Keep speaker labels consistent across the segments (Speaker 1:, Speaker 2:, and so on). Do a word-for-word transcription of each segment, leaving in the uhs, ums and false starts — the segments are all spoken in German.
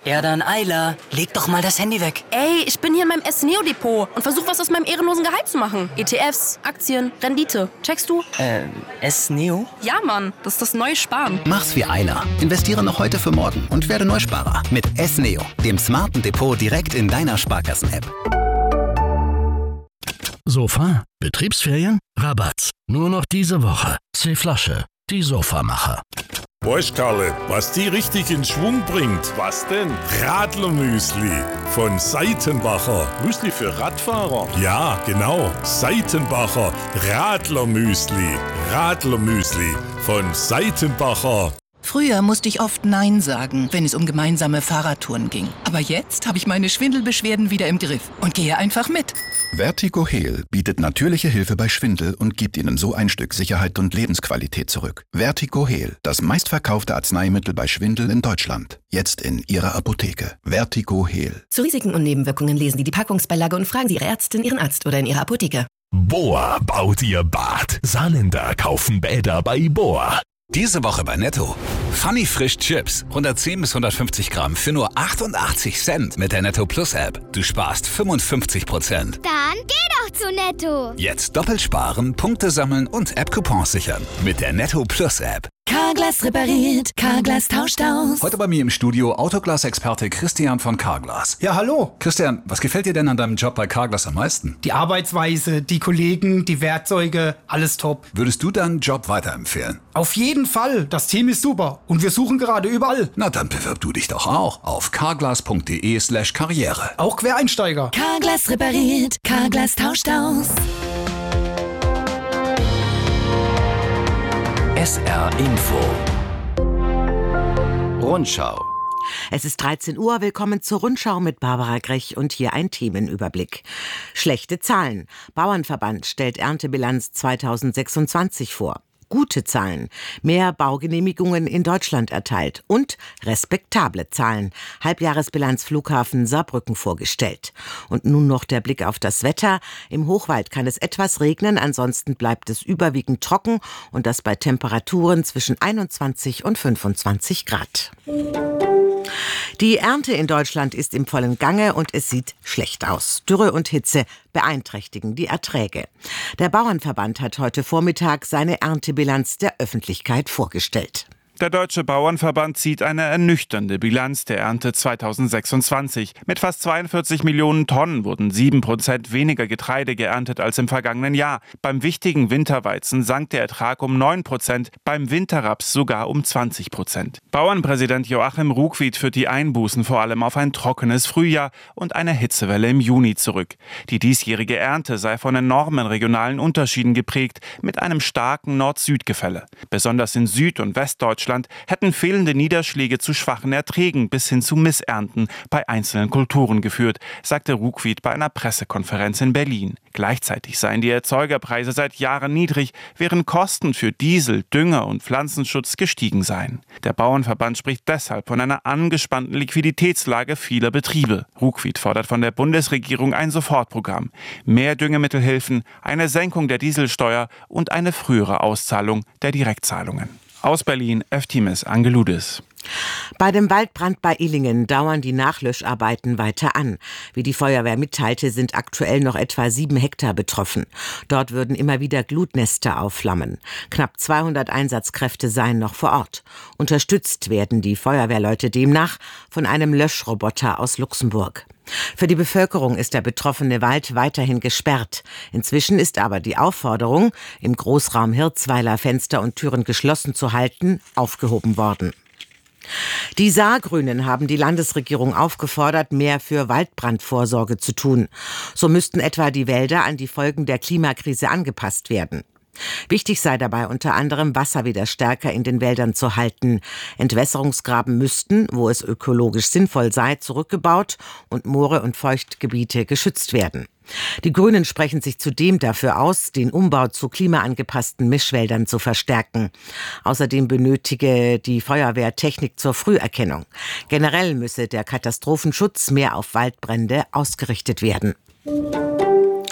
Speaker 1: Ja dann, Ayla, leg doch mal das Handy weg.
Speaker 2: Ey, ich bin hier in meinem S-Neo-Depot und versuche was aus meinem ehrenlosen Gehalt zu machen. E T Fs, Aktien, Rendite. Checkst du?
Speaker 1: Äh, S-Neo?
Speaker 2: Ja, Mann, das ist das neue Sparen.
Speaker 3: Mach's wie Ayla. Investiere noch heute für morgen und werde Neusparer. Mit S-Neo, dem smarten Depot direkt in deiner Sparkassen-App.
Speaker 4: Sofa? Betriebsferien? Rabatt. Nur noch diese Woche. C-Flasche. Die Sofamacher.
Speaker 5: Weißt Karle, was die richtig in Schwung bringt? Was denn? Radlermüsli von Seitenbacher. Müsli für Radfahrer? Ja, genau. Seitenbacher Radlermüsli. Radlermüsli von Seitenbacher.
Speaker 6: Früher musste ich oft Nein sagen, wenn es um gemeinsame Fahrradtouren ging. Aber jetzt habe ich meine Schwindelbeschwerden wieder im Griff und gehe einfach mit.
Speaker 7: Vertigo Heal bietet natürliche Hilfe bei Schwindel und gibt Ihnen so ein Stück Sicherheit und Lebensqualität zurück. Vertigo Heal, das meistverkaufte Arzneimittel bei Schwindel in Deutschland. Jetzt in Ihrer Apotheke. Vertigo Heal.
Speaker 8: Zu Risiken und Nebenwirkungen lesen Sie die Packungsbeilage und fragen Sie Ihre Ärztin, Ihren Arzt oder in Ihrer Apotheke.
Speaker 4: Boa baut ihr Bad. Saarländer kaufen Bäder bei Boa.
Speaker 3: Diese Woche bei Netto. Funny Frisch Chips. hundertzehn bis hundertfünfzig Gramm für nur achtundachtzig Cent mit der Netto Plus App. Du sparst fünfundfünfzig Prozent.
Speaker 9: Dann geh doch zu Netto.
Speaker 3: Jetzt doppelt sparen, Punkte sammeln und App-Coupons sichern. Mit der Netto Plus App.
Speaker 8: Carglass repariert, Carglass tauscht aus.
Speaker 3: Heute bei mir im Studio Autoglas-Experte Christian von Carglass.
Speaker 10: Ja, hallo.
Speaker 3: Christian, was gefällt dir denn an deinem Job bei Carglass am meisten?
Speaker 10: Die Arbeitsweise, die Kollegen, die Werkzeuge, alles top.
Speaker 3: Würdest du deinen Job weiterempfehlen?
Speaker 10: Auf jeden Fall. Das Team ist super. Und wir suchen gerade überall.
Speaker 3: Na, dann bewirb du dich doch auch auf carglass.de slash karriere.
Speaker 10: Auch Quereinsteiger.
Speaker 8: Carglass repariert, Carglass tauscht aus.
Speaker 3: S R Info. Rundschau.
Speaker 11: Es ist dreizehn Uhr, willkommen zur Rundschau mit Barbara Grech und hier ein Themenüberblick. Schlechte Zahlen. Bauernverband stellt Erntebilanz zweitausendsechsundzwanzig vor. Gute Zahlen, mehr Baugenehmigungen in Deutschland erteilt und respektable Zahlen. Halbjahresbilanz Flughafen Saarbrücken vorgestellt. Und nun noch der Blick auf das Wetter. Im Hochwald kann es etwas regnen, ansonsten bleibt es überwiegend trocken und das bei Temperaturen zwischen einundzwanzig und fünfundzwanzig Grad. Die Ernte in Deutschland ist im vollen Gange und es sieht schlecht aus. Dürre und Hitze beeinträchtigen die Erträge. Der Bauernverband hat heute Vormittag seine Erntebilanz der Öffentlichkeit vorgestellt.
Speaker 12: Der Deutsche Bauernverband zieht eine ernüchternde Bilanz der Ernte zweitausendsechsundzwanzig. Mit fast zweiundvierzig Millionen Tonnen wurden sieben Prozent weniger Getreide geerntet als im vergangenen Jahr. Beim wichtigen Winterweizen sank der Ertrag um neun Prozent, beim Winterraps sogar um zwanzig Prozent. Bauernpräsident Joachim Ruckwied führt die Einbußen vor allem auf ein trockenes Frühjahr und eine Hitzewelle im Juni zurück. Die diesjährige Ernte sei von enormen regionalen Unterschieden geprägt, mit einem starken Nord-Süd-Gefälle. Besonders in Süd- und Westdeutschland hätten fehlende Niederschläge zu schwachen Erträgen bis hin zu Missernten bei einzelnen Kulturen geführt, sagte Ruckwied bei einer Pressekonferenz in Berlin. Gleichzeitig seien die Erzeugerpreise seit Jahren niedrig, während Kosten für Diesel, Dünger und Pflanzenschutz gestiegen seien. Der Bauernverband spricht deshalb von einer angespannten Liquiditätslage vieler Betriebe. Ruckwied fordert von der Bundesregierung ein Sofortprogramm, mehr Düngemittelhilfen, eine Senkung der Dieselsteuer und eine frühere Auszahlung der Direktzahlungen. Aus Berlin, Eftimis Angeludis.
Speaker 11: Bei dem Waldbrand bei Illingen dauern die Nachlöscharbeiten weiter an. Wie die Feuerwehr mitteilte, sind aktuell noch etwa sieben Hektar betroffen. Dort würden immer wieder Glutnester aufflammen. Knapp zweihundert Einsatzkräfte seien noch vor Ort. Unterstützt werden die Feuerwehrleute demnach von einem Löschroboter aus Luxemburg. Für die Bevölkerung ist der betroffene Wald weiterhin gesperrt. Inzwischen ist aber die Aufforderung, im Großraum Hirzweiler Fenster und Türen geschlossen zu halten, aufgehoben worden. Die Saargrünen haben die Landesregierung aufgefordert, mehr für Waldbrandvorsorge zu tun. So müssten etwa die Wälder an die Folgen der Klimakrise angepasst werden. Wichtig sei dabei unter anderem, Wasser wieder stärker in den Wäldern zu halten. Entwässerungsgraben müssten, wo es ökologisch sinnvoll sei, zurückgebaut und Moore und Feuchtgebiete geschützt werden. Die Grünen sprechen sich zudem dafür aus, den Umbau zu klimaangepassten Mischwäldern zu verstärken. Außerdem benötige die Feuerwehr Technik zur Früherkennung. Generell müsse der Katastrophenschutz mehr auf Waldbrände ausgerichtet werden.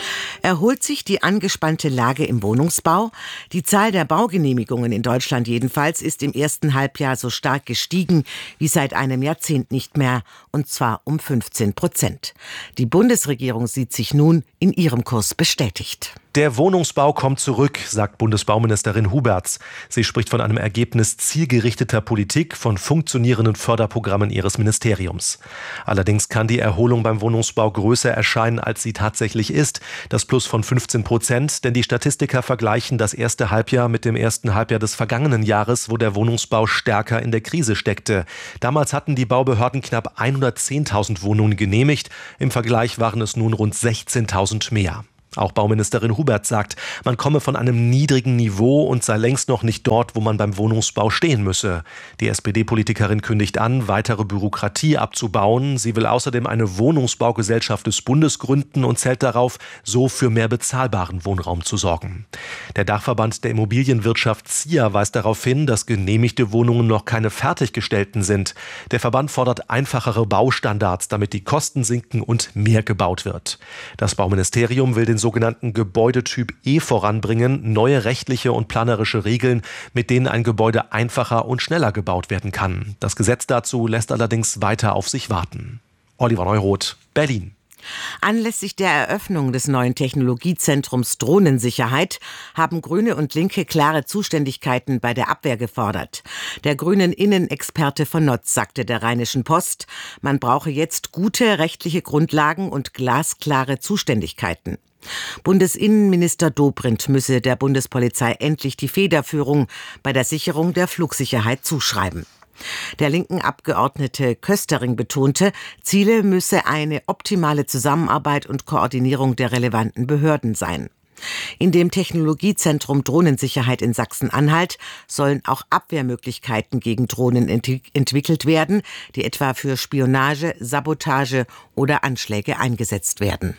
Speaker 11: Erholt sich die angespannte Lage im Wohnungsbau? Die Zahl der Baugenehmigungen in Deutschland jedenfalls ist im ersten Halbjahr so stark gestiegen wie seit einem Jahrzehnt nicht mehr, und zwar um fünfzehn Prozent. Die Bundesregierung sieht sich nun in ihrem Kurs bestätigt.
Speaker 13: Der Wohnungsbau kommt zurück, sagt Bundesbauministerin Huberts. Sie spricht von einem Ergebnis zielgerichteter Politik, von funktionierenden Förderprogrammen ihres Ministeriums. Allerdings kann die Erholung beim Wohnungsbau größer erscheinen, als sie tatsächlich ist. Das Plus von fünfzehn Prozent, denn die Statistiker vergleichen das erste Halbjahr mit dem ersten Halbjahr des vergangenen Jahres, wo der Wohnungsbau stärker in der Krise steckte. Damals hatten die Baubehörden knapp hundertzehntausend Wohnungen genehmigt. Im Vergleich waren es nun rund sechzehntausend mehr. Auch Bauministerin Huberts sagt, man komme von einem niedrigen Niveau und sei längst noch nicht dort, wo man beim Wohnungsbau stehen müsse. Die S P D-Politikerin kündigt an, weitere Bürokratie abzubauen. Sie will außerdem eine Wohnungsbaugesellschaft des Bundes gründen und zählt darauf, so für mehr bezahlbaren Wohnraum zu sorgen. Der Dachverband der Immobilienwirtschaft Z I A weist darauf hin, dass genehmigte Wohnungen noch keine fertiggestellten sind. Der Verband fordert einfachere Baustandards, damit die Kosten sinken und mehr gebaut wird. Das Bauministerium will den sogenannten Gebäudetyp E voranbringen, neue rechtliche und planerische Regeln, mit denen ein Gebäude einfacher und schneller gebaut werden kann. Das Gesetz dazu lässt allerdings weiter auf sich warten. Oliver Neuroth, Berlin.
Speaker 11: Anlässlich der Eröffnung des neuen Technologiezentrums Drohnensicherheit haben Grüne und Linke klare Zuständigkeiten bei der Abwehr gefordert. Der grünen Innenexperte von Notz sagte der Rheinischen Post, man brauche jetzt gute rechtliche Grundlagen und glasklare Zuständigkeiten. Bundesinnenminister Dobrindt müsse der Bundespolizei endlich die Federführung bei der Sicherung der Flugsicherheit zuschreiben. Der linken Abgeordnete Köstering betonte, Ziele müsse eine optimale Zusammenarbeit und Koordinierung der relevanten Behörden sein. In dem Technologiezentrum Drohnensicherheit in Sachsen-Anhalt sollen auch Abwehrmöglichkeiten gegen Drohnen ent- entwickelt werden, die etwa für Spionage, Sabotage oder Anschläge eingesetzt werden.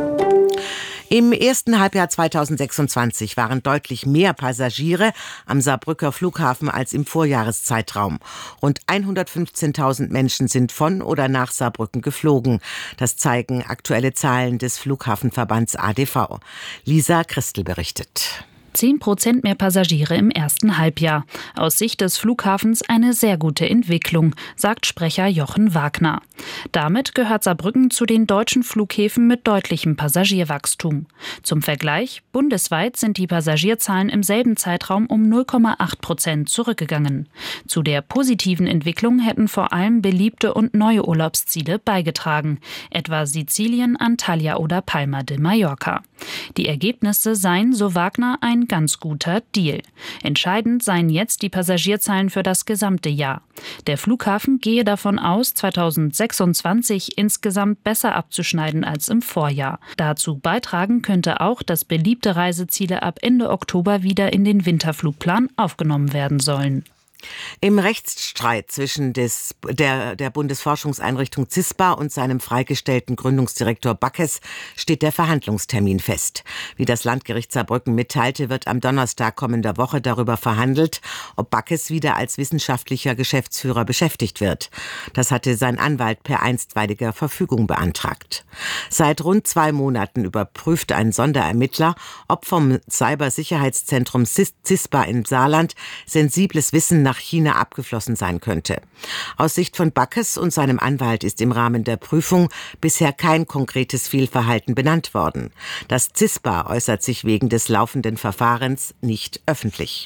Speaker 11: Im ersten Halbjahr zweitausendsechsundzwanzig waren deutlich mehr Passagiere am Saarbrücker Flughafen als im Vorjahreszeitraum. Rund hundertfünfzehntausend Menschen sind von oder nach Saarbrücken geflogen. Das zeigen aktuelle Zahlen des Flughafenverbands A D V. Lisa Christel berichtet.
Speaker 14: zehn Prozent mehr Passagiere im ersten Halbjahr. Aus Sicht des Flughafens eine sehr gute Entwicklung, sagt Sprecher Jochen Wagner. Damit gehört Saarbrücken zu den deutschen Flughäfen mit deutlichem Passagierwachstum. Zum Vergleich, bundesweit sind die Passagierzahlen im selben Zeitraum um null Komma acht Prozent zurückgegangen. Zu der positiven Entwicklung hätten vor allem beliebte und neue Urlaubsziele beigetragen, etwa Sizilien, Antalya oder Palma de Mallorca. Die Ergebnisse seien, so Wagner, ein ganz guter Deal. Entscheidend seien jetzt die Passagierzahlen für das gesamte Jahr. Der Flughafen gehe davon aus, zweitausendsechsundzwanzig insgesamt besser abzuschneiden als im Vorjahr. Dazu beitragen könnte auch, dass beliebte Reiseziele ab Ende Oktober wieder in den Winterflugplan aufgenommen werden sollen.
Speaker 11: Im Rechtsstreit zwischen des, der, der Bundesforschungseinrichtung CISPA und seinem freigestellten Gründungsdirektor Backes steht der Verhandlungstermin fest. Wie das Landgericht Saarbrücken mitteilte, wird am Donnerstag kommender Woche darüber verhandelt, ob Backes wieder als wissenschaftlicher Geschäftsführer beschäftigt wird. Das hatte sein Anwalt per einstweiliger Verfügung beantragt. Seit rund zwei Monaten überprüft ein Sonderermittler, ob vom Cybersicherheitszentrum CISPA im Saarland sensibles Wissen nach China abgeflossen sein könnte. Aus Sicht von Backes und seinem Anwalt ist im Rahmen der Prüfung bisher kein konkretes Fehlverhalten benannt worden. Das CISPA äußert sich wegen des laufenden Verfahrens nicht öffentlich.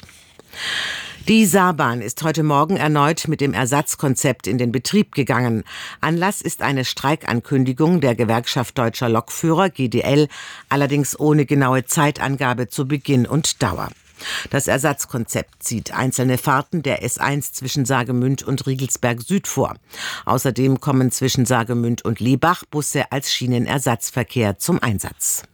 Speaker 11: Die Saarbahn ist heute Morgen erneut mit dem Ersatzkonzept in den Betrieb gegangen. Anlass ist eine Streikankündigung der Gewerkschaft Deutscher Lokführer G D L, allerdings ohne genaue Zeitangabe zu Beginn und Dauer. Das Ersatzkonzept sieht einzelne Fahrten der S eins zwischen Saargemünd und Riegelsberg Süd vor. Außerdem kommen zwischen Saargemünd und Lebach Busse als Schienenersatzverkehr zum Einsatz.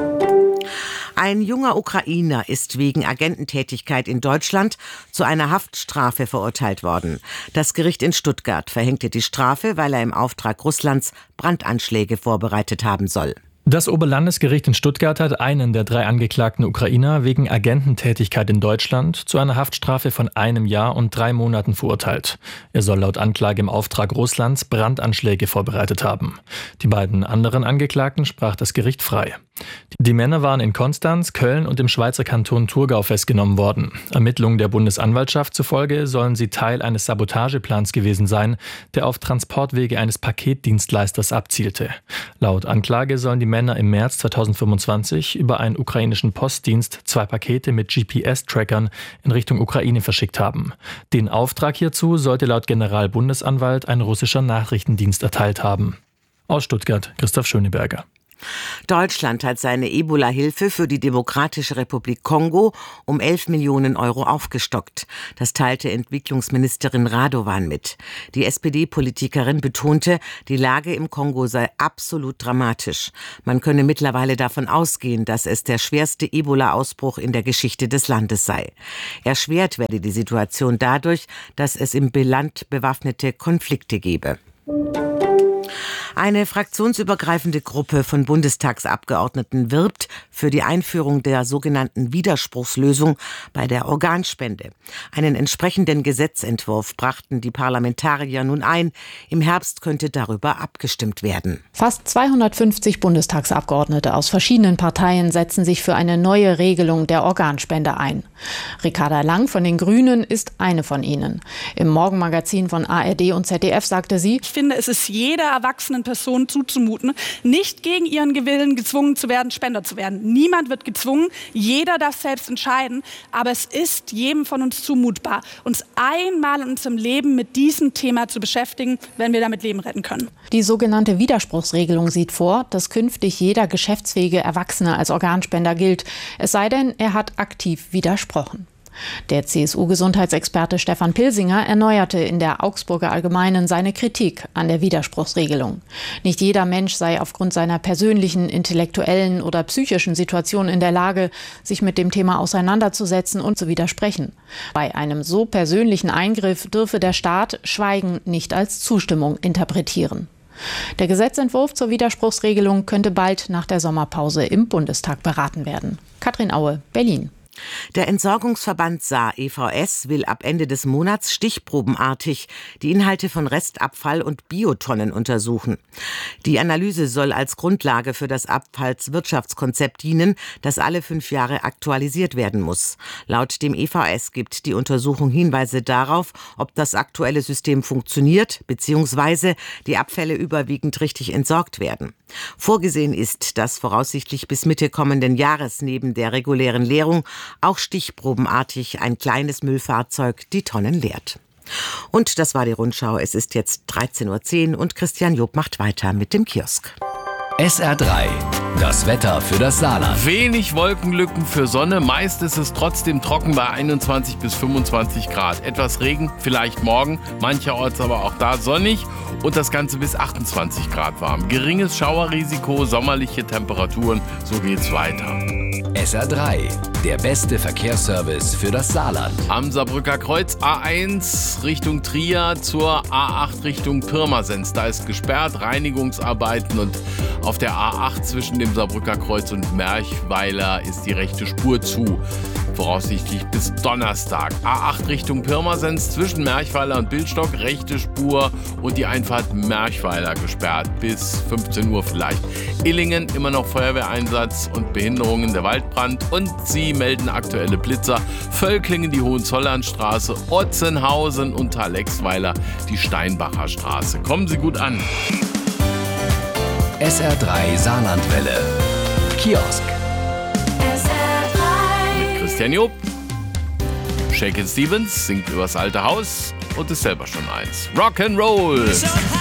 Speaker 11: Ein junger Ukrainer ist wegen Agententätigkeit in Deutschland zu einer Haftstrafe verurteilt worden. Das Gericht in Stuttgart verhängte die Strafe, weil er im Auftrag Russlands Brandanschläge vorbereitet haben soll.
Speaker 15: Das Oberlandesgericht in Stuttgart hat einen der drei angeklagten Ukrainer wegen Agententätigkeit in Deutschland zu einer Haftstrafe von einem Jahr und drei Monaten verurteilt. Er soll laut Anklage im Auftrag Russlands Brandanschläge vorbereitet haben. Die beiden anderen Angeklagten sprach das Gericht frei. Die Männer waren in Konstanz, Köln und im Schweizer Kanton Thurgau festgenommen worden. Ermittlungen der Bundesanwaltschaft zufolge sollen sie Teil eines Sabotageplans gewesen sein, der auf Transportwege eines Paketdienstleisters abzielte. Laut Anklage sollen die Männer im März zweitausendfünfundzwanzig über einen ukrainischen Postdienst zwei Pakete mit G P S-Trackern in Richtung Ukraine verschickt haben. Den Auftrag hierzu sollte laut Generalbundesanwalt ein russischer Nachrichtendienst erteilt haben. Aus Stuttgart, Christoph Schöneberger.
Speaker 11: Deutschland hat seine Ebola-Hilfe für die Demokratische Republik Kongo um elf Millionen Euro aufgestockt. Das teilte Entwicklungsministerin Radovan mit. Die S P D-Politikerin betonte, die Lage im Kongo sei absolut dramatisch. Man könne mittlerweile davon ausgehen, dass es der schwerste Ebola-Ausbruch in der Geschichte des Landes sei. Erschwert werde die Situation dadurch, dass es im Land bewaffnete Konflikte gebe. Eine fraktionsübergreifende Gruppe von Bundestagsabgeordneten wirbt für die Einführung der sogenannten Widerspruchslösung bei der Organspende. Einen entsprechenden Gesetzentwurf brachten die Parlamentarier nun ein. Im Herbst könnte darüber abgestimmt werden.
Speaker 16: Fast zweihundertfünfzig Bundestagsabgeordnete aus verschiedenen Parteien setzen sich für eine neue Regelung der Organspende ein. Ricarda Lang von den Grünen ist eine von ihnen. Im Morgenmagazin von A R D und Z D F sagte sie:
Speaker 17: Ich finde, es ist jeder erwachsenen Person zuzumuten, nicht gegen ihren Willen gezwungen zu werden, Spender zu werden. Niemand wird gezwungen, jeder darf selbst entscheiden, aber es ist jedem von uns zumutbar, uns einmal in unserem Leben mit diesem Thema zu beschäftigen, wenn wir damit Leben retten können.
Speaker 16: Die sogenannte Widerspruchsregelung sieht vor, dass künftig jeder geschäftsfähige Erwachsene als Organspender gilt, es sei denn, er hat aktiv widersprochen. Der C S U-Gesundheitsexperte Stefan Pilsinger erneuerte in der Augsburger Allgemeinen seine Kritik an der Widerspruchsregelung. Nicht jeder Mensch sei aufgrund seiner persönlichen, intellektuellen oder psychischen Situation in der Lage, sich mit dem Thema auseinanderzusetzen und zu widersprechen. Bei einem so persönlichen Eingriff dürfe der Staat Schweigen nicht als Zustimmung interpretieren. Der Gesetzentwurf zur Widerspruchsregelung könnte bald nach der Sommerpause im Bundestag beraten werden. Katrin Aue, Berlin.
Speaker 11: Der Entsorgungsverband S A R E V S will ab Ende des Monats stichprobenartig die Inhalte von Restabfall und Biotonnen untersuchen. Die Analyse soll als Grundlage für das Abfallswirtschaftskonzept dienen, das alle fünf Jahre aktualisiert werden muss. Laut dem E V S gibt die Untersuchung Hinweise darauf, ob das aktuelle System funktioniert bzw. die Abfälle überwiegend richtig entsorgt werden. Vorgesehen ist, dass voraussichtlich bis Mitte kommenden Jahres neben der regulären Leerung auch stichprobenartig ein kleines Müllfahrzeug die Tonnen leert. Und das war die Rundschau. Es ist jetzt dreizehn Uhr zehn und Christian Job macht weiter mit dem Kiosk.
Speaker 18: S R drei. Das Wetter für das Saarland.
Speaker 19: Wenig Wolkenlücken für Sonne. Meist ist es trotzdem trocken bei einundzwanzig bis fünfundzwanzig Grad. Etwas Regen, vielleicht morgen. Mancherorts aber auch da sonnig. Und das Ganze bis achtundzwanzig Grad warm. Geringes Schauerrisiko, sommerliche Temperaturen. So geht's weiter.
Speaker 18: S R drei. Der beste Verkehrsservice für das Saarland.
Speaker 19: Am Saarbrücker Kreuz A eins Richtung Trier zur A acht Richtung Pirmasens. Da ist gesperrt, Reinigungsarbeiten und auf der A acht zwischen dem Saarbrücker Kreuz und Merchweiler ist die rechte Spur zu. Voraussichtlich bis Donnerstag. A acht Richtung Pirmasens zwischen Merchweiler und Billstock, rechte Spur und die Einfahrt Merchweiler gesperrt bis fünfzehn Uhr vielleicht. Illingen immer noch Feuerwehreinsatz und Behinderungen, der Waldbrand und sie melden aktuelle Blitzer. Völklingen die Hohenzollernstraße, Otzenhausen und Thalexweiler die Steinbacher Straße. Kommen Sie gut an.
Speaker 18: S R drei Saarlandwelle. Kiosk.
Speaker 19: Christian Job. Shakin' Stevens singt übers alte Haus und ist selber schon eins. Rock'n'Roll.